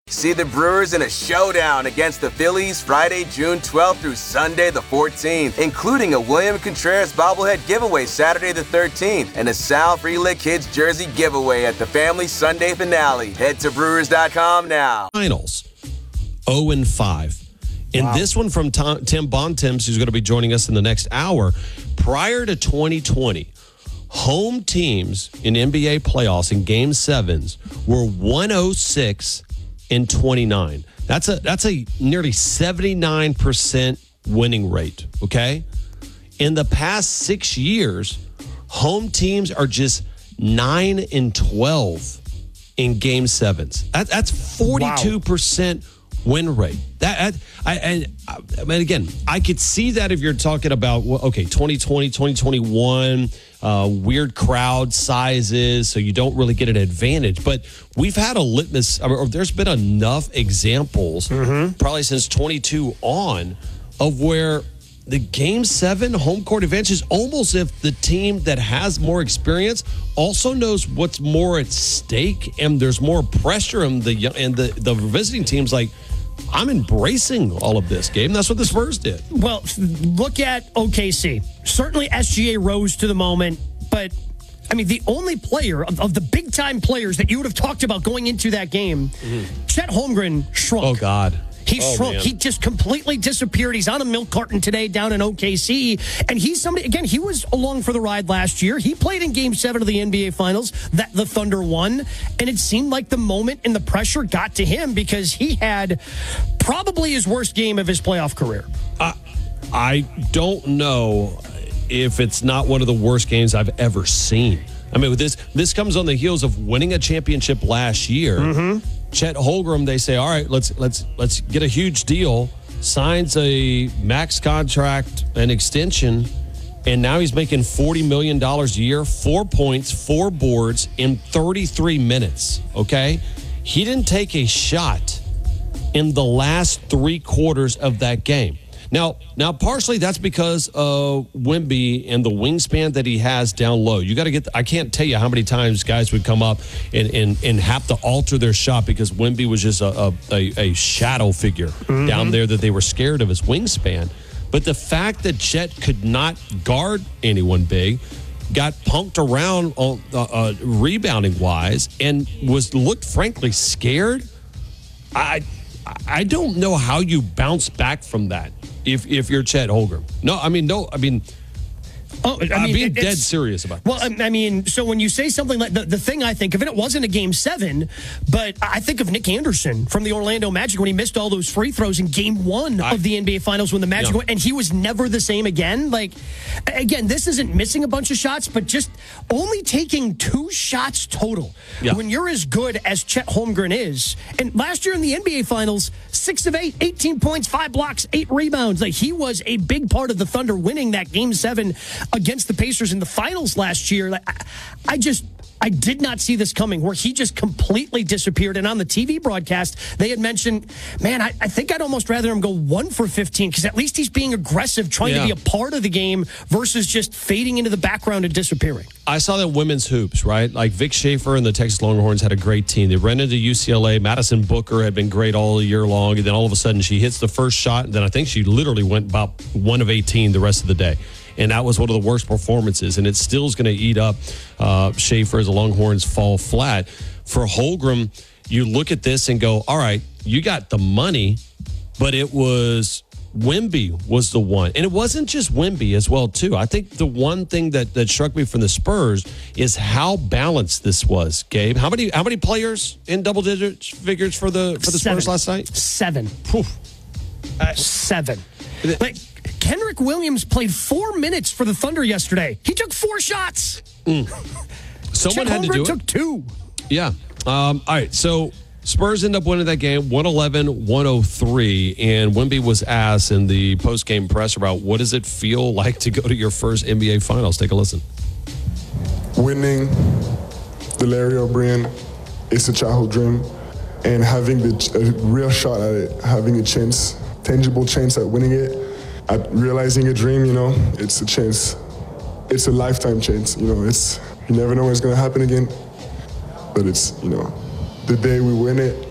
See the Brewers in a showdown against the Phillies Friday, June 12th through Sunday the 14th, including a William Contreras bobblehead giveaway Saturday the 13th and a Sal Frelick Kids jersey giveaway at the Family Sunday finale. Head to Brewers.com now. Finals 0-5. And this one from Tim Bontemps, who's going to be joining us in the next hour. Prior to 2020, home teams in NBA playoffs in Game 7s were 106-29. That's a nearly 79% winning rate, okay? In the past 6 years, home teams are just 9-12 in Game 7s. That's 42% win rate. I mean, again, I could see that if you're talking about, 2020, 2021, weird crowd sizes, so you don't really get an advantage. But we've had a litmus, or there's been enough examples, probably since 22 on, of where the Game 7 home court advantage is almost if the team that has more experience also knows what's more at stake, and there's more pressure, and the visiting team's like, I'm embracing all of this, Gabe. And that's what the Spurs did. Well, look at OKC. Certainly SGA rose to the moment, but I mean, the only player of the big-time players that you would have talked about going into that game, Chet Holmgren shrunk. Oh, God. He shrunk. Man. He just completely disappeared. He's on a milk carton today down in OKC. And he's somebody, again, he was along for the ride last year. He played in Game 7 of the NBA Finals that the Thunder won. And it seemed like the moment and the pressure got to him because he had probably his worst game of his playoff career. I don't know if it's not one of the worst games I've ever seen. I mean, with this comes on the heels of winning a championship last year. Chet Holmgren, they say, all right, let's get a huge deal, signs a max contract, an extension, and now he's making $40 million a year, 4 points, 4 boards in 33 minutes, okay? He didn't take a shot in the last 3 quarters of that game. Now, partially that's because of Wemby and the wingspan that he has down low. You got to I can't tell you how many times guys would come up and have to alter their shot because Wemby was just a shadow figure down there that they were scared of his wingspan. But the fact that Chet could not guard anyone big, got punked around rebounding wise, and looked frankly scared. I don't know how you bounce back from that if you're Chet Holmgren. I'm being dead serious about this. Well, I mean, so when you say something like the thing I think of, and it wasn't a Game 7, but I think of Nick Anderson from the Orlando Magic when he missed all those free throws in Game 1 of the NBA Finals when the Magic went, and he was never the same again. Like, again, this isn't missing a bunch of shots, but just only taking 2 shots total. When you're as good as Chet Holmgren is, and last year in the NBA Finals, 6 of 8, 18 points, 5 blocks, 8 rebounds. Like, he was a big part of the Thunder winning that Game 7 against the Pacers in the finals last year. Like, I did not see this coming, where he just completely disappeared. And on the TV broadcast, they had mentioned, man, I think I'd almost rather him go 1 for 15 because at least he's being aggressive, trying to be a part of the game versus just fading into the background and disappearing. I saw that women's hoops, right? Like Vic Schaefer and the Texas Longhorns had a great team. They ran into UCLA. Madison Booker had been great all year long. And then all of a sudden she hits the first shot. And then I think she literally went about 1 of 18 the rest of the day. And that was one of the worst performances. And it still is going to eat up Schaefer as the Longhorns fall flat. For Holmgren, you look at this and go, all right, you got the money, but it was Wemby was the one. And it wasn't just Wemby as well, too. I think the one thing that struck me from the Spurs is how balanced this was, Gabe. How many players in double-digit figures for the Spurs last night? 7. 7. Like, Kenrich Williams played 4 minutes for the Thunder yesterday. He took 4 shots. Someone had to do it. took 2. Yeah. All right. So Spurs end up winning that game 111-103. And Wemby was asked in the post-game press about what does it feel like to go to your first NBA Finals. Take a listen. Winning the Larry O'Brien is a childhood dream. And having a real shot at it, having a chance, tangible chance at winning it, at realizing a dream, it's a chance. It's a lifetime chance, you never know when it's going to happen again. But it's, the day we win it,